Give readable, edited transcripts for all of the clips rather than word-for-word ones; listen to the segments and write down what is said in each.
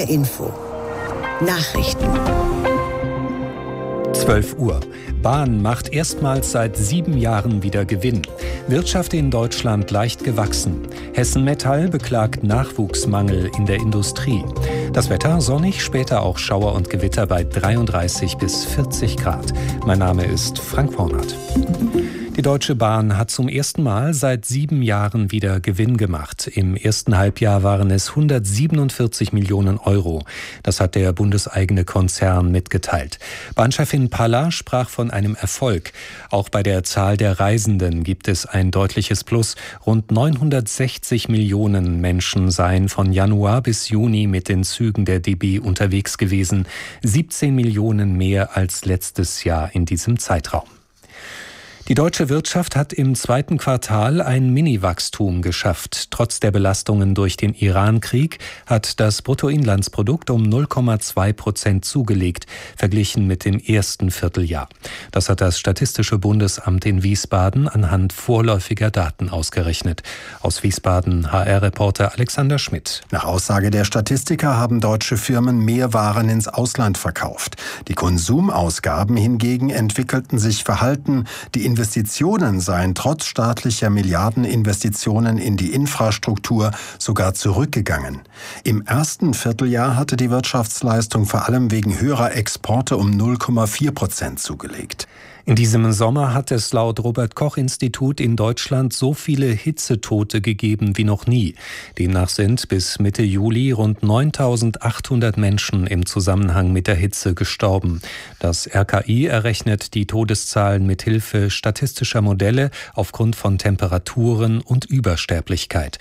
HR Info. Nachrichten. 12 Uhr. Bahn macht erstmals seit 7 Jahren wieder Gewinn. Wirtschaft in Deutschland leicht gewachsen. Hessen Metall beklagt Nachwuchsmangel in der Industrie. Das Wetter sonnig, später auch Schauer und Gewitter bei 33 bis 40 Grad. Mein Name ist Frank Pornert. Die Deutsche Bahn hat zum ersten Mal seit 7 Jahren wieder Gewinn gemacht. Im ersten Halbjahr waren es 147 Millionen Euro. Das hat der bundeseigene Konzern mitgeteilt. Bahnchefin Palla sprach von einem Erfolg. Auch bei der Zahl der Reisenden gibt es ein deutliches Plus. Rund 960 Millionen Menschen seien von Januar bis Juni mit den Zügen der DB unterwegs gewesen. 17 Millionen mehr als letztes Jahr in diesem Zeitraum. Die deutsche Wirtschaft hat im zweiten Quartal ein Mini-Wachstum geschafft. Trotz der Belastungen durch den Iran-Krieg hat das Bruttoinlandsprodukt um 0,2% zugelegt, verglichen mit dem ersten Vierteljahr. Das hat das Statistische Bundesamt in Wiesbaden anhand vorläufiger Daten ausgerechnet. Aus Wiesbaden HR-Reporter Alexander Schmidt. Nach Aussage der Statistiker haben deutsche Firmen mehr Waren ins Ausland verkauft. Die Konsumausgaben hingegen entwickelten sich verhalten. Die Investitionen seien trotz staatlicher Milliardeninvestitionen in die Infrastruktur sogar zurückgegangen. Im ersten Vierteljahr hatte die Wirtschaftsleistung vor allem wegen höherer Exporte um 0,4% zugelegt. In diesem Sommer hat es laut Robert-Koch-Institut in Deutschland so viele Hitzetote gegeben wie noch nie. Demnach sind bis Mitte Juli rund 9.800 Menschen im Zusammenhang mit der Hitze gestorben. Das RKI errechnet die Todeszahlen mit Hilfe statistischer Modelle aufgrund von Temperaturen und Übersterblichkeit.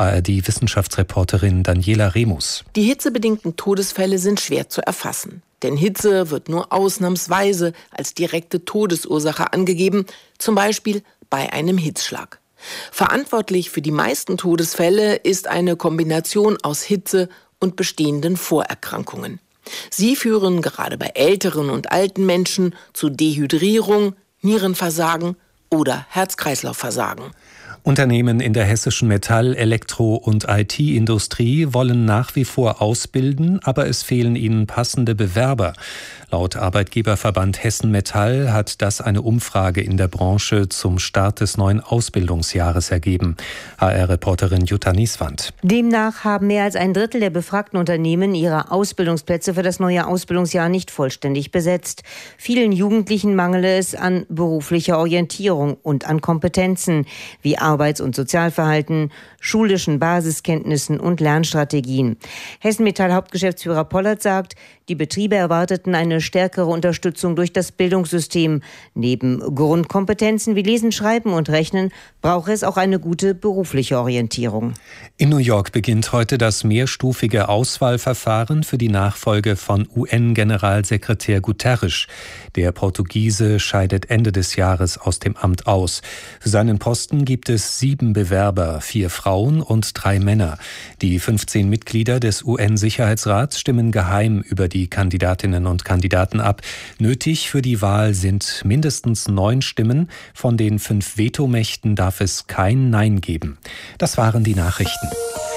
ARD-Wissenschaftsreporterin Daniela Remus. Die hitzebedingten Todesfälle sind schwer zu erfassen. Denn Hitze wird nur ausnahmsweise als direkte Todesursache angegeben, zum Beispiel bei einem Hitzschlag. Verantwortlich für die meisten Todesfälle ist eine Kombination aus Hitze und bestehenden Vorerkrankungen. Sie führen gerade bei älteren und alten Menschen zu Dehydrierung, Nierenversagen oder Herz-Kreislauf-Versagen. Unternehmen in der hessischen Metall-, Elektro- und IT-Industrie wollen nach wie vor ausbilden, aber es fehlen ihnen passende Bewerber. Laut Arbeitgeberverband Hessen Metall hat das eine Umfrage in der Branche zum Start des neuen Ausbildungsjahres ergeben. HR-Reporterin Jutta Nieswand. Demnach haben mehr als ein Drittel der befragten Unternehmen ihre Ausbildungsplätze für das neue Ausbildungsjahr nicht vollständig besetzt. Vielen Jugendlichen mangele es an beruflicher Orientierung und an Kompetenzen wie Arbeits- und Sozialverhalten, schulischen Basiskenntnissen und Lernstrategien. Hessen Metall Hauptgeschäftsführer Pollert sagt, die Betriebe erwarteten eine stärkere Unterstützung durch das Bildungssystem. Neben Grundkompetenzen wie Lesen, Schreiben und Rechnen brauche es auch eine gute berufliche Orientierung. In New York beginnt heute das mehrstufige Auswahlverfahren für die Nachfolge von UN-Generalsekretär Guterres. Der Portugiese scheidet Ende des Jahres aus dem Amt aus. Für seinen Posten gibt es 7 Bewerber, 4 Frauen und 3 Männer. Die 15 Mitglieder des UN-Sicherheitsrats stimmen geheim über die Kandidatinnen und Kandidaten ab. Nötig für die Wahl sind mindestens 9 Stimmen. Von den 5 Vetomächten darf es kein Nein geben. Das waren die Nachrichten.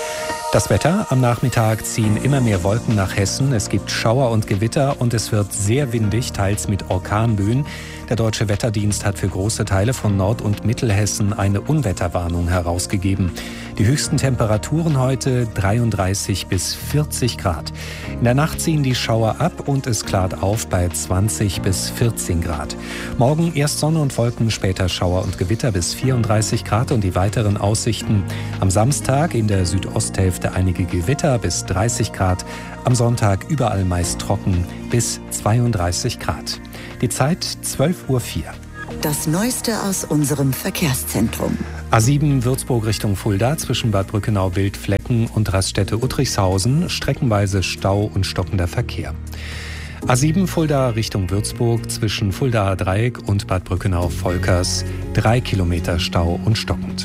Das Wetter: Am Nachmittag ziehen immer mehr Wolken nach Hessen. Es gibt Schauer und Gewitter und es wird sehr windig, teils mit Orkanböen. Der Deutsche Wetterdienst hat für große Teile von Nord- und Mittelhessen eine Unwetterwarnung herausgegeben. Die höchsten Temperaturen heute 33 bis 40 Grad. In der Nacht ziehen die Schauer ab und es klart auf bei 20 bis 14 Grad. Morgen erst Sonne und Wolken, später Schauer und Gewitter bis 34 Grad und die weiteren Aussichten. Am Samstag in der Südosthälfte einige Gewitter bis 30 Grad. Am Sonntag überall meist trocken bis 32 Grad. Die Zeit 12:04 Uhr. Das Neueste aus unserem Verkehrszentrum. A7 Würzburg Richtung Fulda zwischen Bad Brückenau-Wildflecken und Raststätte Uttrichshausen, streckenweise Stau und stockender Verkehr. A7 Fulda Richtung Würzburg zwischen Fuldaer Dreieck und Bad Brückenau-Volkers 3 Kilometer Stau und stockend.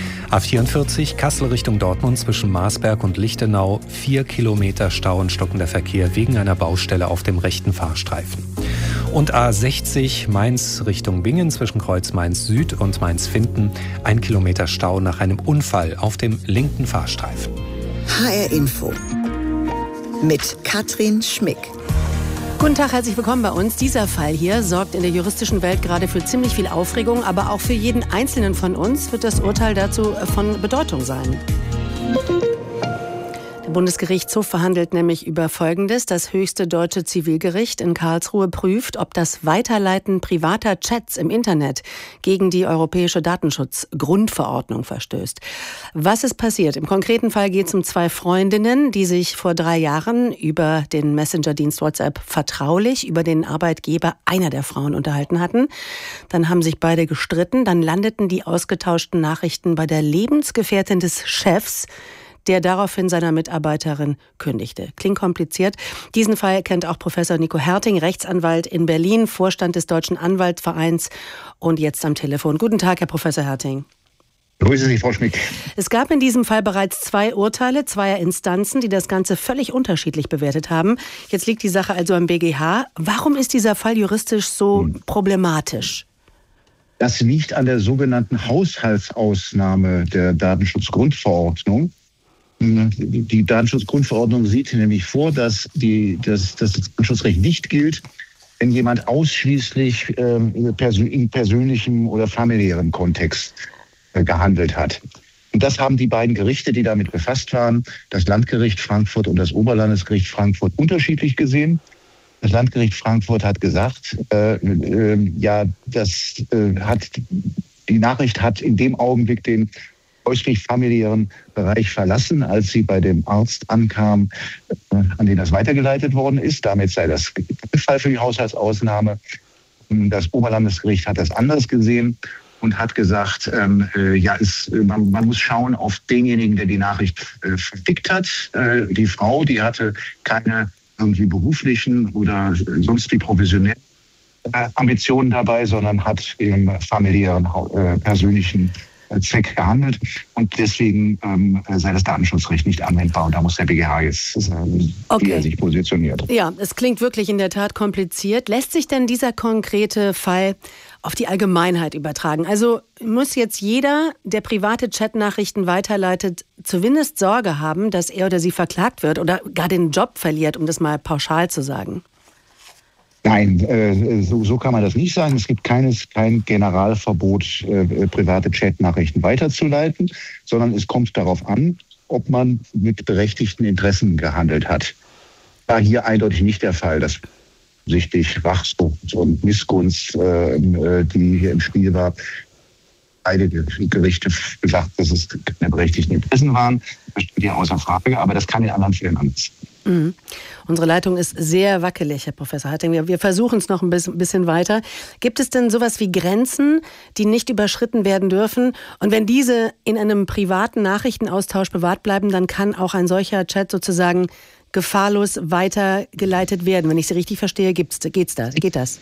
A44 Kassel Richtung Dortmund zwischen Marsberg und Lichtenau 4 Kilometer Stau und stockender Verkehr wegen einer Baustelle auf dem rechten Fahrstreifen. Und A60 Mainz Richtung Bingen zwischen Kreuz Mainz Süd und Mainz-Finden 1 Kilometer Stau nach einem Unfall auf dem linken Fahrstreifen. HR Info. mit Katrin Schmick. Guten Tag, herzlich willkommen bei uns. Dieser Fall hier sorgt in der juristischen Welt gerade für ziemlich viel Aufregung, aber auch für jeden Einzelnen von uns wird das Urteil dazu von Bedeutung sein. Der Bundesgerichtshof verhandelt nämlich über Folgendes. Das höchste deutsche Zivilgericht in Karlsruhe prüft, ob das Weiterleiten privater Chats im Internet gegen die Europäische Datenschutzgrundverordnung verstößt. Was ist passiert? Im konkreten Fall geht es um 2 Freundinnen, die sich vor 3 Jahren über den Messenger-Dienst WhatsApp vertraulich über den Arbeitgeber einer der Frauen unterhalten hatten. Dann haben sich beide gestritten. Dann landeten die ausgetauschten Nachrichten bei der Lebensgefährtin des Chefs, der daraufhin seiner Mitarbeiterin kündigte. Klingt kompliziert. Diesen Fall kennt auch Professor Nico Herting, Rechtsanwalt in Berlin, Vorstand des Deutschen Anwaltsvereins und jetzt am Telefon. Guten Tag, Herr Professor Herting. Grüße Sie, Frau Schmick. Es gab in diesem Fall bereits 2 Urteile, 2 Instanzen, die das Ganze völlig unterschiedlich bewertet haben. Jetzt liegt die Sache also am BGH. Warum ist dieser Fall juristisch so problematisch? Das liegt an der sogenannten Haushaltsausnahme der Datenschutzgrundverordnung. Die Datenschutzgrundverordnung sieht nämlich vor, dass das Datenschutzrecht nicht gilt, wenn jemand ausschließlich in persönlichem oder familiärem Kontext gehandelt hat. Und das haben die beiden Gerichte, die damit befasst waren, das Landgericht Frankfurt und das Oberlandesgericht Frankfurt, unterschiedlich gesehen. Das Landgericht Frankfurt hat gesagt, die Nachricht hat in dem Augenblick den äußerlich familiären Bereich verlassen, als sie bei dem Arzt ankam, an den das weitergeleitet worden ist. Damit sei das Fall für die Haushaltsausnahme. Das Oberlandesgericht hat das anders gesehen und hat gesagt, man muss schauen auf denjenigen, der die Nachricht verschickt hat. Die Frau, die hatte keine irgendwie beruflichen oder sonst wie professionellen Ambitionen dabei, sondern hat im familiären, persönlichen Zweck gehandelt und deswegen sei das Datenschutzrecht nicht anwendbar und da muss der BGH jetzt wie er sich positioniert. Ja, es klingt wirklich in der Tat kompliziert. Lässt sich denn dieser konkrete Fall auf die Allgemeinheit übertragen? Also muss jetzt jeder, der private Chatnachrichten weiterleitet, zumindest Sorge haben, dass er oder sie verklagt wird oder gar den Job verliert, um das mal pauschal zu sagen? Nein, so kann man das nicht sagen. Es gibt kein Generalverbot, private Chatnachrichten weiterzuleiten, sondern es kommt darauf an, ob man mit berechtigten Interessen gehandelt hat. War hier eindeutig nicht der Fall, dass sichtlich Rachsucht und Missgunst, die hier im Spiel war, beide Gerichte gesagt, dass es keine berechtigten Interessen waren. Das steht ja außer Frage, aber das kann in anderen Fällen anders. Mhm. Unsere Leitung ist sehr wackelig, Herr Professor Herting. Wir versuchen es noch ein bisschen weiter. Gibt es denn sowas wie Grenzen, die nicht überschritten werden dürfen? Und wenn diese in einem privaten Nachrichtenaustausch bewahrt bleiben, dann kann auch ein solcher Chat sozusagen gefahrlos weitergeleitet werden. Wenn ich Sie richtig verstehe, geht das?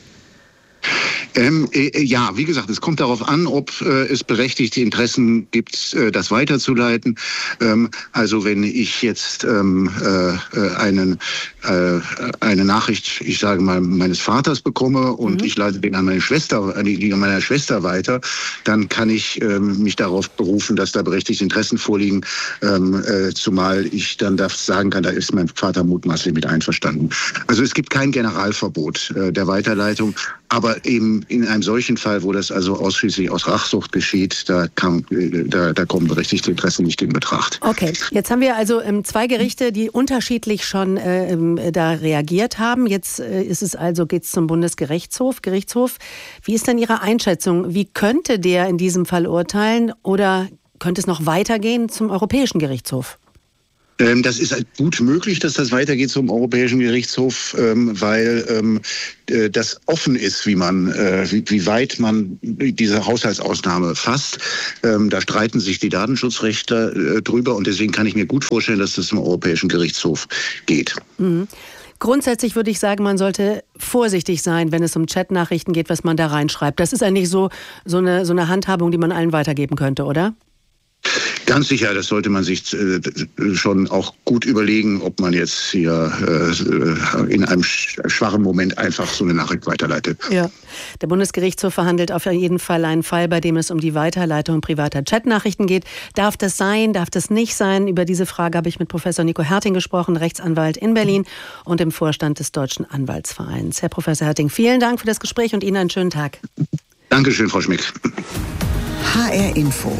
Ja, wie gesagt, es kommt darauf an, ob es berechtigte Interessen gibt, das weiterzuleiten. Also wenn ich jetzt eine Nachricht, ich sage mal, meines Vaters bekomme und ich leite den an meiner Schwester weiter, dann kann ich mich darauf berufen, dass da berechtigte Interessen vorliegen, zumal ich dann sagen kann, da ist mein Vater mutmaßlich mit einverstanden. Also es gibt kein Generalverbot der Weiterleitung, aber eben in einem solchen Fall, wo das also ausschließlich aus Rachsucht geschieht, da kommen berechtigte Interessen nicht in Betracht. Okay, jetzt haben wir also 2 Gerichte, die unterschiedlich schon da reagiert haben. Jetzt geht's zum Bundesgerichtshof. Wie ist denn Ihre Einschätzung? Wie könnte der in diesem Fall urteilen oder könnte es noch weitergehen zum Europäischen Gerichtshof? Das ist gut möglich, dass das weitergeht zum Europäischen Gerichtshof, weil das offen ist, wie weit man diese Haushaltsausnahme fasst. Da streiten sich die Datenschutzrechte drüber und deswegen kann ich mir gut vorstellen, dass das zum Europäischen Gerichtshof geht. Mhm. Grundsätzlich würde ich sagen, man sollte vorsichtig sein, wenn es um Chatnachrichten geht, was man da reinschreibt. Das ist eigentlich so eine Handhabung, die man allen weitergeben könnte, oder? Ganz sicher, das sollte man sich schon auch gut überlegen, ob man jetzt hier in einem schwachen Moment einfach so eine Nachricht weiterleitet. Ja, der Bundesgerichtshof verhandelt auf jeden Fall einen Fall, bei dem es um die Weiterleitung privater Chatnachrichten geht. Darf das sein, darf das nicht sein? Über diese Frage habe ich mit Professor Nico Herting gesprochen, Rechtsanwalt in Berlin und im Vorstand des Deutschen Anwaltsvereins. Herr Professor Herting, vielen Dank für das Gespräch und Ihnen einen schönen Tag. Dankeschön, Frau Schmick. HR Info.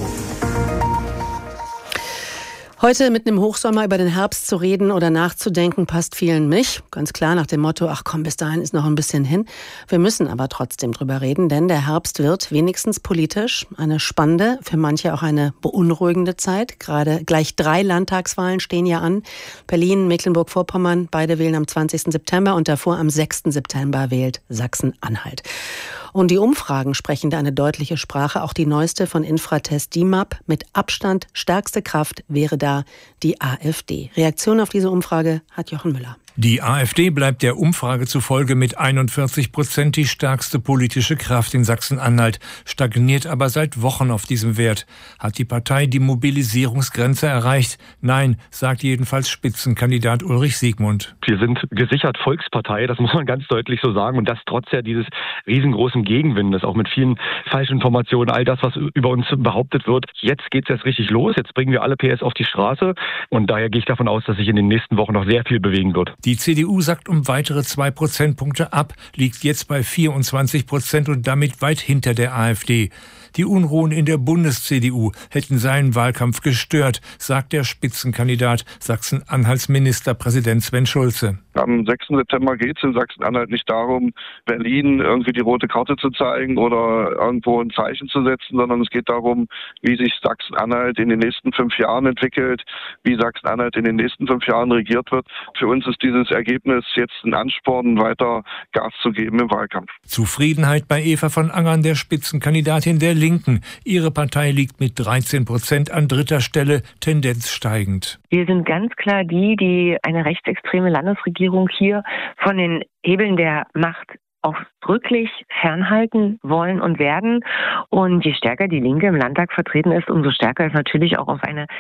Heute mitten im Hochsommer über den Herbst zu reden oder nachzudenken, passt vielen nicht. Ganz klar nach dem Motto, ach komm, bis dahin ist noch ein bisschen hin. Wir müssen aber trotzdem drüber reden, denn der Herbst wird wenigstens politisch eine spannende, für manche auch eine beunruhigende Zeit. Gerade gleich 3 Landtagswahlen stehen ja an. Berlin, Mecklenburg-Vorpommern, beide wählen am 20. September und davor am 6. September wählt Sachsen-Anhalt. Und die Umfragen sprechen da eine deutliche Sprache. Auch die neueste von Infratest DIMAP. Mit Abstand stärkste Kraft wäre da die AfD. Reaktion auf diese Umfrage hat Jochen Müller. Die AfD bleibt der Umfrage zufolge mit 41% die stärkste politische Kraft in Sachsen-Anhalt, stagniert aber seit Wochen auf diesem Wert. Hat die Partei die Mobilisierungsgrenze erreicht? Nein, sagt jedenfalls Spitzenkandidat Ulrich Siegmund. Wir sind gesichert Volkspartei, das muss man ganz deutlich so sagen. Und das trotz ja dieses riesengroßen Gegenwindes, auch mit vielen Falschinformationen, all das, was über uns behauptet wird. Jetzt geht's erst richtig los, jetzt bringen wir alle PS auf die Straße. Und daher gehe ich davon aus, dass sich in den nächsten Wochen noch sehr viel bewegen wird. Die CDU sackt um weitere 2 Prozentpunkte ab, liegt jetzt bei 24% und damit weit hinter der AfD. Die Unruhen in der Bundes-CDU hätten seinen Wahlkampf gestört, sagt der Spitzenkandidat Sachsen-Anhalts Ministerpräsident Sven Schulze. Am 6. September geht es in Sachsen-Anhalt nicht darum, Berlin irgendwie die rote Karte zu zeigen oder irgendwo ein Zeichen zu setzen, sondern es geht darum, wie sich Sachsen-Anhalt in den nächsten 5 Jahren entwickelt, wie Sachsen-Anhalt in den nächsten 5 Jahren regiert wird. Für uns ist dieses Ergebnis jetzt ein Ansporn, weiter Gas zu geben im Wahlkampf. Zufriedenheit bei Eva von Angern, der Spitzenkandidatin der Linken. Ihre Partei liegt mit 13% an 3. Stelle, Tendenz steigend. Wir sind ganz klar die eine rechtsextreme Landesregierung hier von den Hebeln der Macht ausdrücklich fernhalten wollen und werden. Und je stärker die Linke im Landtag vertreten ist, umso stärker ist natürlich auch auf eine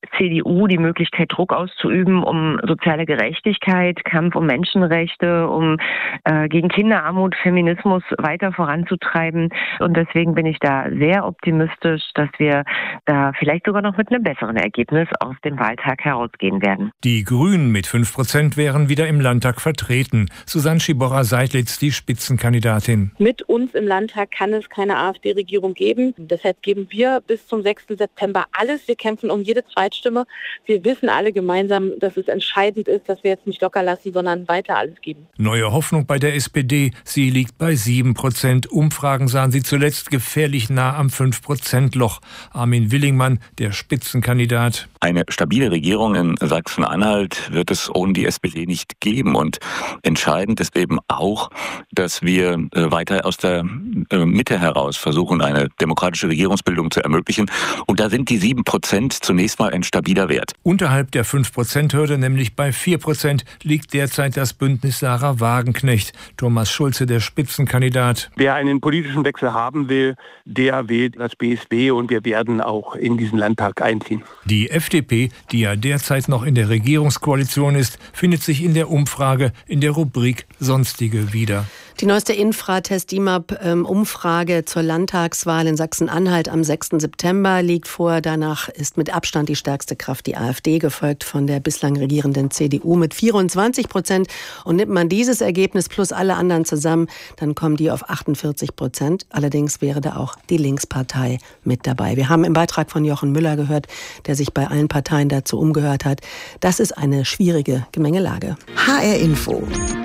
CDU die Möglichkeit, Druck auszuüben, um soziale Gerechtigkeit, Kampf um Menschenrechte, um gegen Kinderarmut, Feminismus weiter voranzutreiben. Und deswegen bin ich da sehr optimistisch, dass wir da vielleicht sogar noch mit einem besseren Ergebnis aus dem Wahltag herausgehen werden. Die Grünen mit 5% wären wieder im Landtag vertreten. Susanne Schiborra-Seidlitz, die Spitzenkandidatin. Mit uns im Landtag kann es keine AfD-Regierung geben. Deshalb geben wir bis zum 6. September alles. Wir kämpfen um jede Zweitstimme. Wir wissen alle gemeinsam, dass es entscheidend ist, dass wir jetzt nicht locker lassen, sondern weiter alles geben. Neue Hoffnung bei der SPD. Sie liegt bei 7%. Umfragen sahen sie zuletzt gefährlich nah am 5%-Loch. Armin Willingmann, der Spitzenkandidat. Eine stabile Regierung in Sachsen-Anhalt wird es ohne die SPD nicht geben. Und entscheidend ist eben auch, dass wir weiter aus der Mitte heraus versuchen, eine demokratische Regierungsbildung zu ermöglichen. Und da sind die 7% zunächst mal ein stabiler Wert. Unterhalb der 5%-Hürde, nämlich bei 4%, liegt derzeit das Bündnis Sarah Wagenknecht. Thomas Schulze, der Spitzenkandidat. Wer einen politischen Wechsel haben will, der wählt das BSW und wir werden auch in diesen Landtag einziehen. Die FDP, die ja derzeit noch in der Regierungskoalition ist, findet sich in der Umfrage in der Rubrik Sonstige wieder. Die neueste Infratest DIMAP-Umfrage zur Landtagswahl in Sachsen-Anhalt am 6. September liegt vor. Danach ist mit Abstand die stärkste Kraft die AfD, gefolgt von der bislang regierenden CDU mit 24%. Und nimmt man dieses Ergebnis plus alle anderen zusammen, dann kommen die auf 48%. Allerdings wäre da auch die Linkspartei mit dabei. Wir haben im Beitrag von Jochen Müller gehört, der sich bei allen Parteien dazu umgehört hat. Das ist eine schwierige Gemengelage. HR Info.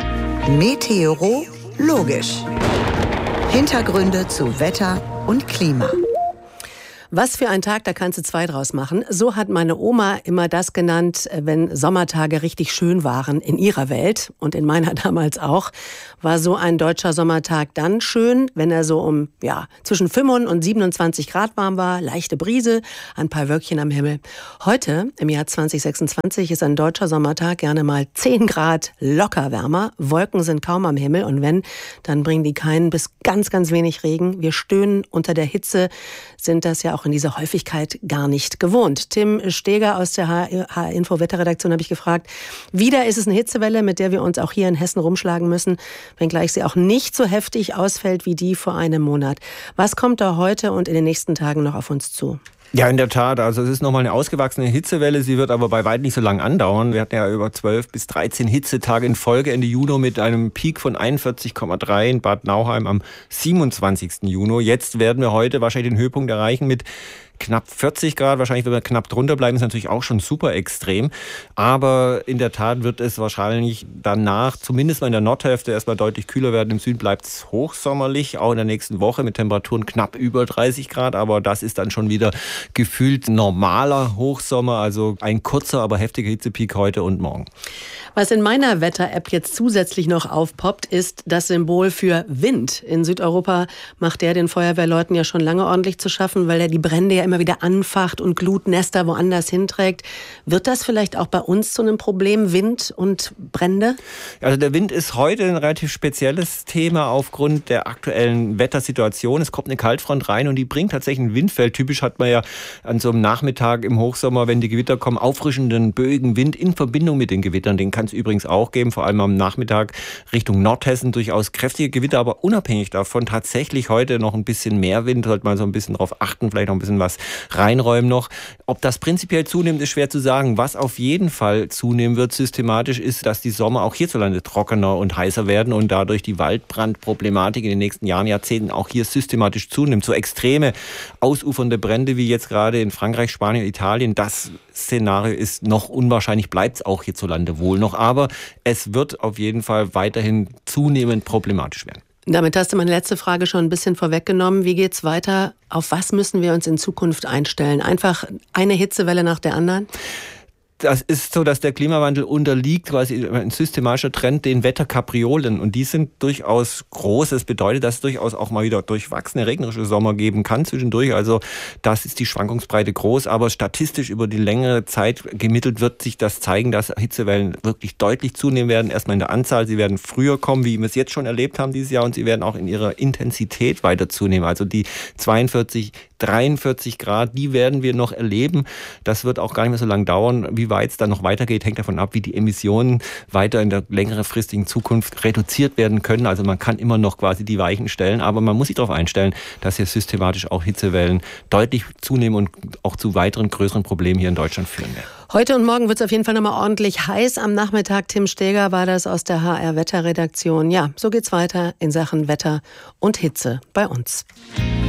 Meteorologisch. Hintergründe zu Wetter und Klima. Was für ein Tag, da kannst du 2 draus machen. So hat meine Oma immer das genannt, wenn Sommertage richtig schön waren in ihrer Welt und in meiner damals auch. War so ein deutscher Sommertag dann schön, wenn er so zwischen 25 und 27 Grad warm war, leichte Brise, ein paar Wölkchen am Himmel. Heute, im Jahr 2026, ist ein deutscher Sommertag gerne mal 10 Grad locker wärmer. Wolken sind kaum am Himmel und wenn, dann bringen die keinen bis ganz, ganz wenig Regen. Wir stöhnen unter der Hitze, sind das ja auch auch in dieser Häufigkeit gar nicht gewohnt. Tim Steger aus der HR-Info-Wetterredaktion habe ich gefragt, wieder ist es eine Hitzewelle, mit der wir uns auch hier in Hessen rumschlagen müssen, wenngleich sie auch nicht so heftig ausfällt wie die vor einem Monat. Was kommt da heute und in den nächsten Tagen noch auf uns zu? Ja, in der Tat. Also es ist nochmal eine ausgewachsene Hitzewelle. Sie wird aber bei weitem nicht so lang andauern. Wir hatten ja über 12 bis 13 Hitzetage in Folge Ende Juni mit einem Peak von 41,3 in Bad Nauheim am 27. Juni. Jetzt werden wir heute wahrscheinlich den Höhepunkt erreichen mit knapp 40 Grad, wahrscheinlich, wenn wir knapp drunter bleiben, ist natürlich auch schon super extrem. Aber in der Tat wird es wahrscheinlich danach, zumindest mal in der Nordhälfte, erstmal deutlich kühler werden. Im Süden bleibt es hochsommerlich, auch in der nächsten Woche mit Temperaturen knapp über 30 Grad. Aber das ist dann schon wieder gefühlt normaler Hochsommer, also ein kurzer, aber heftiger Hitzepeak heute und morgen. Was in meiner Wetter-App jetzt zusätzlich noch aufpoppt, ist das Symbol für Wind. In Südeuropa macht der den Feuerwehrleuten ja schon lange ordentlich zu schaffen, weil er die Brände ja immer wieder anfacht und Glutnester woanders hinträgt. Wird das vielleicht auch bei uns zu einem Problem, Wind und Brände? Also der Wind ist heute ein relativ spezielles Thema aufgrund der aktuellen Wettersituation. Es kommt eine Kaltfront rein und die bringt tatsächlich ein Windfeld. Typisch hat man ja an so einem Nachmittag im Hochsommer, wenn die Gewitter kommen, auffrischenden, böigen Wind in Verbindung mit den Gewittern. Den kann es übrigens auch geben, vor allem am Nachmittag Richtung Nordhessen durchaus kräftige Gewitter, aber unabhängig davon tatsächlich heute noch ein bisschen mehr Wind. Sollte man so ein bisschen darauf achten, vielleicht noch ein bisschen was reinräumen noch. Ob das prinzipiell zunimmt, ist schwer zu sagen. Was auf jeden Fall zunehmen wird systematisch, ist, dass die Sommer auch hierzulande trockener und heißer werden und dadurch die Waldbrandproblematik in den nächsten Jahren, Jahrzehnten auch hier systematisch zunimmt. So extreme, ausufernde Brände wie jetzt gerade in Frankreich, Spanien, Italien, das Szenario ist noch unwahrscheinlich, bleibt es auch hierzulande wohl noch. Aber es wird auf jeden Fall weiterhin zunehmend problematisch werden. Damit hast du meine letzte Frage schon ein bisschen vorweggenommen. Wie geht's weiter? Auf was müssen wir uns in Zukunft einstellen? Einfach eine Hitzewelle nach der anderen? Das ist so, dass der Klimawandel unterliegt, quasi ein systematischer Trend, den Wetterkapriolen. Und die sind durchaus groß. Das bedeutet, dass es durchaus auch mal wieder durchwachsene, regnerische Sommer geben kann zwischendurch. Also das ist die Schwankungsbreite groß. Aber statistisch über die längere Zeit gemittelt wird sich das zeigen, dass Hitzewellen wirklich deutlich zunehmen werden. Erstmal in der Anzahl. Sie werden früher kommen, wie wir es jetzt schon erlebt haben dieses Jahr. Und sie werden auch in ihrer Intensität weiter zunehmen. Also die 42, 43 Grad, die werden wir noch erleben. Das wird auch gar nicht mehr so lange dauern. Wie weit es dann noch weitergeht, hängt davon ab, wie die Emissionen weiter in der längerefristigen Zukunft reduziert werden können. Also man kann immer noch quasi die Weichen stellen, aber man muss sich darauf einstellen, dass hier systematisch auch Hitzewellen deutlich zunehmen und auch zu weiteren größeren Problemen hier in Deutschland führen werden. Heute und morgen wird es auf jeden Fall nochmal ordentlich heiß. Am Nachmittag, Tim Steger war das aus der HR-Wetterredaktion. Ja, so geht's weiter in Sachen Wetter und Hitze bei uns.